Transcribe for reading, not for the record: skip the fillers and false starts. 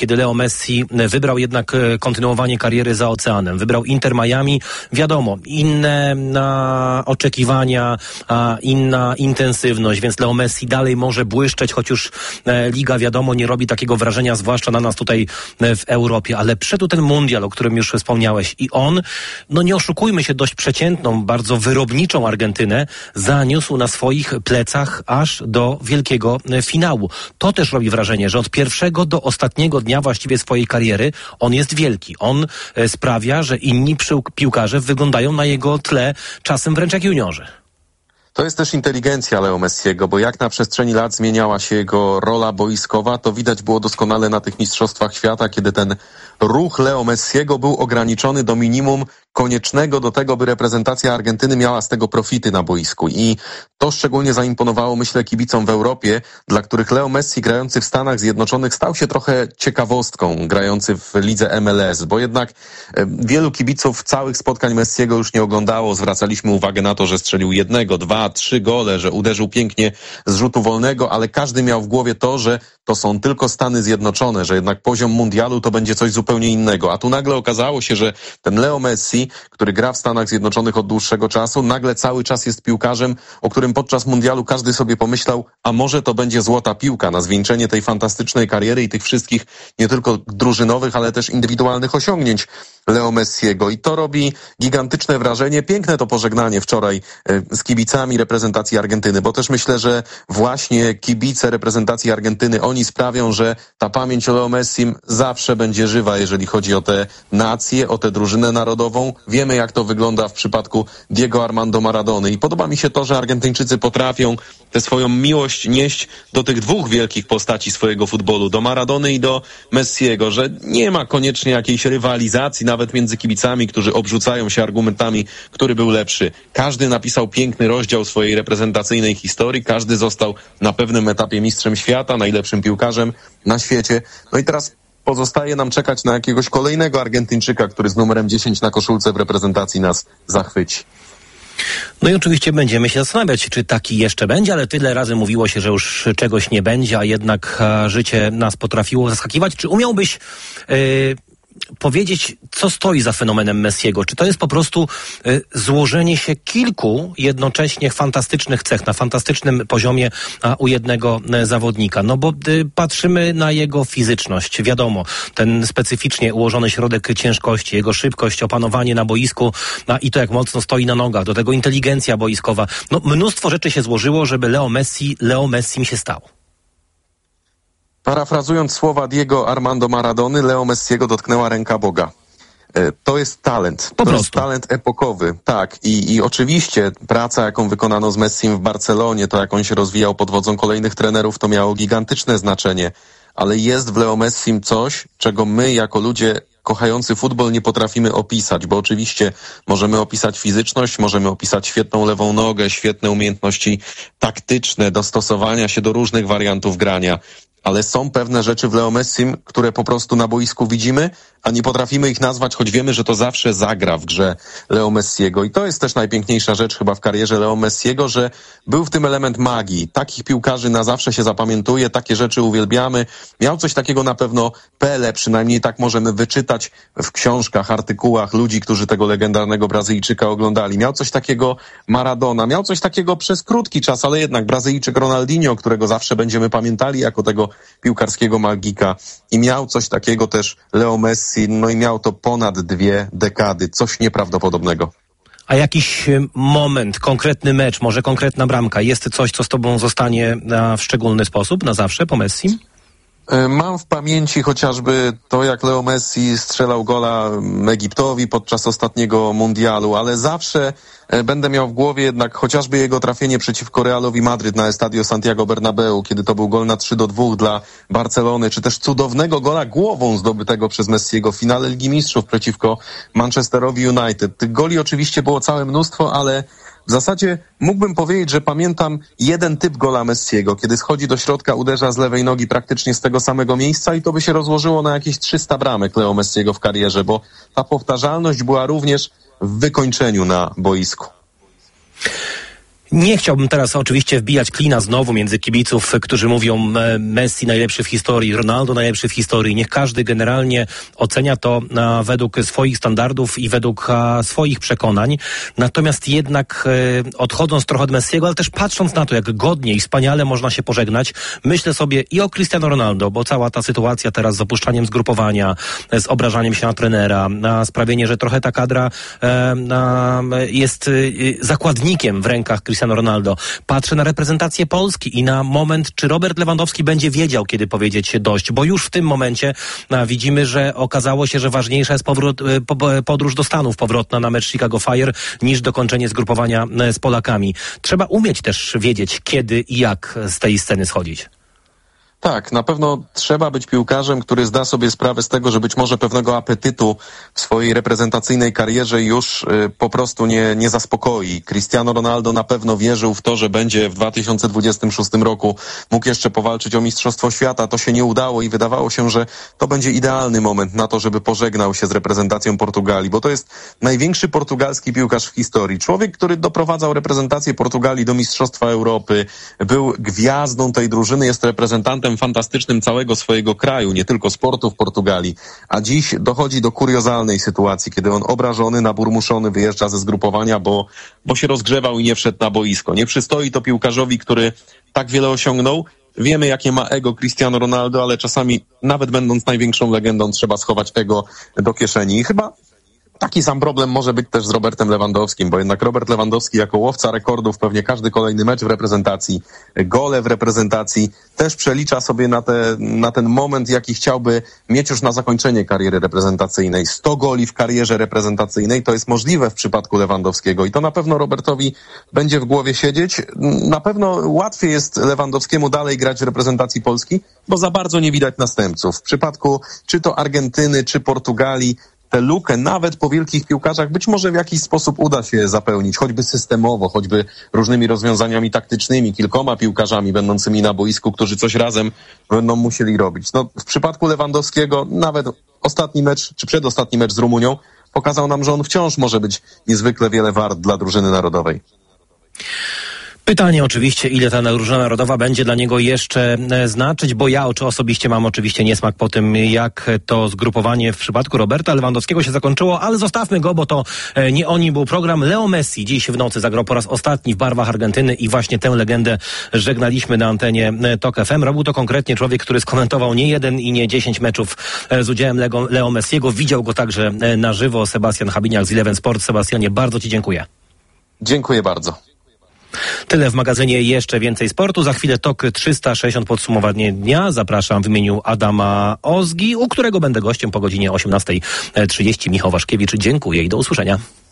kiedy Leo Messi wybrał jednak kontynuowanie kariery za oceanem. Wybrał Inter Miami. Wiadomo, inne oczekiwania, inna intensywność, więc Leo Messi dalej może błyszczeć, choć już liga, wiadomo, nie robi takiego wrażenia, zwłaszcza na nas tutaj w Europie, ale wszedł ten mundial, o którym już wspomniałeś, i on, no nie oszukujmy się, dość przeciętną, bardzo wyrobniczą Argentynę zaniósł na swoich plecach aż do wielkiego finału. To też robi wrażenie, że od pierwszego do ostatniego dnia właściwie swojej kariery on jest wielki. On sprawia, że inni piłkarze wyglądają na jego tle czasem wręcz jak juniorzy. To jest też inteligencja Leo Messiego, bo jak na przestrzeni lat zmieniała się jego rola boiskowa, to widać było doskonale na tych mistrzostwach świata, kiedy ten ruch Leo Messiego był ograniczony do minimum koniecznego do tego, by reprezentacja Argentyny miała z tego profity na boisku. I to szczególnie zaimponowało, myślę, kibicom w Europie, dla których Leo Messi grający w Stanach Zjednoczonych stał się trochę ciekawostką, grający w lidze MLS, bo jednak wielu kibiców całych spotkań Messiego już nie oglądało. Zwracaliśmy uwagę na to, że strzelił 1, 2, 3 gole, że uderzył pięknie z rzutu wolnego, ale każdy miał w głowie to, że to są tylko Stany Zjednoczone, że jednak poziom mundialu to będzie coś zupełnie innego. A tu nagle okazało się, że ten Leo Messi, który gra w Stanach Zjednoczonych od dłuższego czasu, nagle cały czas jest piłkarzem, o którym podczas mundialu każdy sobie pomyślał, a może to będzie złota piłka na zwieńczenie tej fantastycznej kariery i tych wszystkich nie tylko drużynowych, ale też indywidualnych osiągnięć Leo Messiego. I to robi gigantyczne wrażenie. Piękne to pożegnanie wczoraj z kibicami reprezentacji Argentyny, bo też myślę, że właśnie kibice reprezentacji Argentyny, oni sprawią, że ta pamięć o Leo Messim zawsze będzie żywa, jeżeli chodzi o tę nację, o tę drużynę narodową. Wiemy, jak to wygląda w przypadku Diego Armando Maradony i podoba mi się to, że Argentyńczycy potrafią tę swoją miłość nieść do tych dwóch wielkich postaci swojego futbolu, do Maradony i do Messiego, że nie ma koniecznie jakiejś rywalizacji nawet między kibicami, którzy obrzucają się argumentami, który był lepszy. Każdy napisał piękny rozdział swojej reprezentacyjnej historii, każdy został na pewnym etapie mistrzem świata, najlepszym piłkarzem na świecie. No i teraz pozostaje nam czekać na jakiegoś kolejnego Argentyńczyka, który z numerem 10 na koszulce w reprezentacji nas zachwyci. No i oczywiście będziemy się zastanawiać, czy taki jeszcze będzie, ale tyle razy mówiło się, że już czegoś nie będzie, a jednak życie nas potrafiło zaskakiwać. Czy umiałbyś powiedzieć, co stoi za fenomenem Messiego? Czy to jest po prostu złożenie się kilku jednocześnie fantastycznych cech na fantastycznym poziomie u jednego zawodnika? No bo patrzymy na jego fizyczność. Wiadomo, ten specyficznie ułożony środek ciężkości, jego szybkość, opanowanie na boisku i to, jak mocno stoi na nogach, do tego inteligencja boiskowa. No mnóstwo rzeczy się złożyło, żeby Leo Messim się stał. Parafrazując słowa Diego Armando Maradony, Leo Messiego dotknęła ręka Boga. To jest talent. To jest talent epokowy. Tak. I oczywiście praca, jaką wykonano z Messim w Barcelonie, to jak on się rozwijał pod wodzą kolejnych trenerów, to miało gigantyczne znaczenie. Ale jest w Leo Messim coś, czego my jako ludzie kochający futbol nie potrafimy opisać, bo oczywiście możemy opisać fizyczność, możemy opisać świetną lewą nogę, świetne umiejętności taktyczne, dostosowania się do różnych wariantów grania. Ale są pewne rzeczy w Leo Messim, które po prostu na boisku widzimy, a nie potrafimy ich nazwać, choć wiemy, że to zawsze zagra w grze Leo Messiego. I to jest też najpiękniejsza rzecz chyba w karierze Leo Messiego, że był w tym element magii. Takich piłkarzy na zawsze się zapamiętuje, takie rzeczy uwielbiamy. Miał coś takiego na pewno Pelé, przynajmniej tak możemy wyczytać w książkach, artykułach ludzi, którzy tego legendarnego Brazylijczyka oglądali. Miał coś takiego Maradona, miał coś takiego przez krótki czas, ale jednak Brazylijczyk Ronaldinho, którego zawsze będziemy pamiętali jako tego piłkarskiego magika. I miał coś takiego też Leo Messi, no i miał to ponad 2 dekady. Coś nieprawdopodobnego. A jakiś moment, konkretny mecz, może konkretna bramka, jest coś, co z tobą zostanie w szczególny sposób, na zawsze, po Messim? Mam w pamięci chociażby to, jak Leo Messi strzelał gola Egiptowi podczas ostatniego mundialu, ale zawsze będę miał w głowie jednak chociażby jego trafienie przeciwko Realowi Madryt na Estadio Santiago Bernabeu, kiedy to był gol na 3-2 dla Barcelony, czy też cudownego gola głową zdobytego przez Messiego w finale Ligi Mistrzów przeciwko Manchesterowi United. Tych goli oczywiście było całe mnóstwo, ale w zasadzie mógłbym powiedzieć, że pamiętam jeden typ gola Messiego, kiedy schodzi do środka, uderza z lewej nogi praktycznie z tego samego miejsca i to by się rozłożyło na jakieś 300 bramek Leo Messiego w karierze, bo ta powtarzalność była również w wykończeniu na boisku. Nie chciałbym teraz oczywiście wbijać klina znowu między kibiców, którzy mówią Messi najlepszy w historii, Ronaldo najlepszy w historii. Niech każdy generalnie ocenia to według swoich standardów i według swoich przekonań. Natomiast jednak odchodząc trochę od Messiego, ale też patrząc na to, jak godnie i wspaniale można się pożegnać, myślę sobie i o Cristiano Ronaldo, bo cała ta sytuacja teraz z opuszczaniem zgrupowania, z obrażaniem się na trenera, na sprawienie, że trochę ta kadra jest zakładnikiem w rękach Cristiano Ronaldo. Patrzę na reprezentację Polski i na moment, czy Robert Lewandowski będzie wiedział, kiedy powiedzieć dość, bo już w tym momencie widzimy, że okazało się, że ważniejsza jest podróż do Stanów, powrotna na mecz Chicago Fire, niż dokończenie zgrupowania z Polakami. Trzeba umieć też wiedzieć, kiedy i jak z tej sceny schodzić. Tak, na pewno trzeba być piłkarzem, który zda sobie sprawę z tego, że być może pewnego apetytu w swojej reprezentacyjnej karierze już po prostu nie zaspokoi. Cristiano Ronaldo na pewno wierzył w to, że będzie w 2026 roku mógł jeszcze powalczyć o Mistrzostwo Świata. To się nie udało i wydawało się, że to będzie idealny moment na to, żeby pożegnał się z reprezentacją Portugalii, bo to jest największy portugalski piłkarz w historii. Człowiek, który doprowadzał reprezentację Portugalii do Mistrzostwa Europy, był gwiazdą tej drużyny, jest reprezentantem fantastycznym całego swojego kraju, nie tylko sportu w Portugalii, a dziś dochodzi do kuriozalnej sytuacji, kiedy on obrażony, naburmuszony wyjeżdża ze zgrupowania, bo się rozgrzewał i nie wszedł na boisko. Nie przystoi to piłkarzowi, który tak wiele osiągnął. Wiemy, jakie ma ego Cristiano Ronaldo, ale czasami, nawet będąc największą legendą, trzeba schować ego do kieszeni. I chyba taki sam problem może być też z Robertem Lewandowskim, bo jednak Robert Lewandowski jako łowca rekordów pewnie każdy kolejny mecz w reprezentacji, gole w reprezentacji też przelicza sobie na ten moment, jaki chciałby mieć już na zakończenie kariery reprezentacyjnej. 100 goli w karierze reprezentacyjnej to jest możliwe w przypadku Lewandowskiego i to na pewno Robertowi będzie w głowie siedzieć. Na pewno łatwiej jest Lewandowskiemu dalej grać w reprezentacji Polski, bo za bardzo nie widać następców. W przypadku czy to Argentyny, czy Portugalii, tę lukę nawet po wielkich piłkarzach być może w jakiś sposób uda się zapełnić, choćby systemowo, choćby różnymi rozwiązaniami taktycznymi, kilkoma piłkarzami będącymi na boisku, którzy coś razem będą musieli robić. No, w przypadku Lewandowskiego nawet ostatni mecz, czy przedostatni mecz z Rumunią pokazał nam, że on wciąż może być niezwykle wiele wart dla drużyny narodowej. Pytanie oczywiście, ile ta drużyna narodowa będzie dla niego jeszcze znaczyć, bo ja osobiście mam oczywiście niesmak po tym, jak to zgrupowanie w przypadku Roberta Lewandowskiego się zakończyło, ale zostawmy go, bo to nie o nim był program. Leo Messi dziś w nocy zagrał po raz ostatni w barwach Argentyny i właśnie tę legendę żegnaliśmy na antenie TOK FM. Robił to konkretnie człowiek, który skomentował nie 1 i nie 10 meczów z udziałem Leo Messiego. Widział go także na żywo Sebastian Habiniak z Eleven Sport. Sebastianie, bardzo Ci dziękuję. Dziękuję bardzo. Tyle w magazynie, jeszcze więcej sportu. Za chwilę TOK 360 podsumowanie dnia. Zapraszam w imieniu Adama Ozgi, u którego będę gościem po godzinie 18:30. Michał Waszkiewicz, dziękuję i do usłyszenia.